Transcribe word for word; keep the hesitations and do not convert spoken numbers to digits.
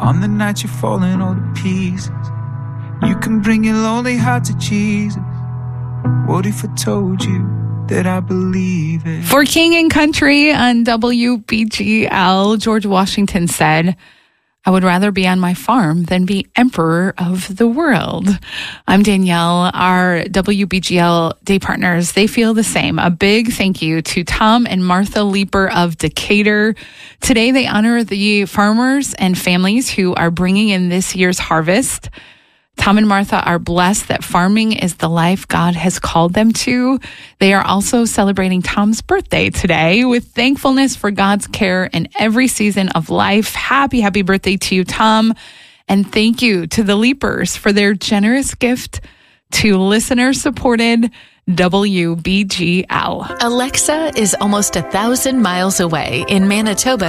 On the night you're falling all to pieces, you can bring your lonely heart to Jesus. What if I told you that I believe it? For King and Country on W B G L, George Washington said, I would rather be on my farm than be emperor of the world. I'm Danielle. Our W B G L day partners, they feel the same. A big thank you to Tom and Martha Leeper of Decatur. Today, they honor the farmers and families who are bringing in this year's harvest. Tom and Martha are blessed that farming is the life God has called them to. They are also celebrating Tom's birthday today with thankfulness for God's care in every season of life. Happy, happy birthday to you, Tom. And thank you to the Leapers for their generous gift to listener-supported W B G L. Alexa is almost a thousand miles away in Manitoba,